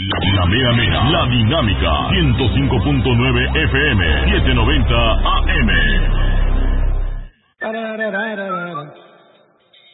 La mera mera, la dinámica, 105.9 FM, 790 AM.